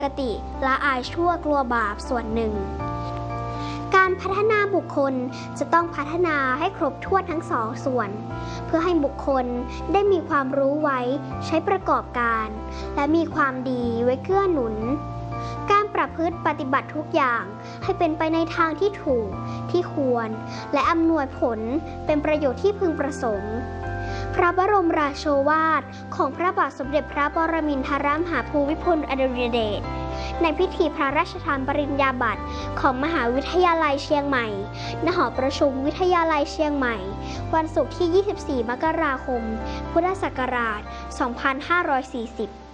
ปกติละอายชั่วกลัวบาปส่วนหนึ่งการพัฒนาบุคคลจะต้องพัฒนาให้ครบถ้วนทั้งสองส่วนเพื่อให้บุคคลได้มีความรู้ไว้ใช้ประกอบการและมีความดีไว้เกื้อหนุนการประพฤติปฏิบัติทุกอย่างให้เป็นไปในทางที่ถูกที่ควรและอำนวยผลเป็นประโยชน์ที่พึงประสงค์พระบรมราโชวาทของพระบาทสมเด็จพระปรมินทรมหาภูมิพลอดุลยเดชในพิธีพระราชทานปริญญาบัตรของมหาวิทยาลัยเชียงใหม่ณหอประชุมวิทยาลัยเชียงใหม่วันศุกร์ที่ 24 มกราคม พุทธศักราช 2540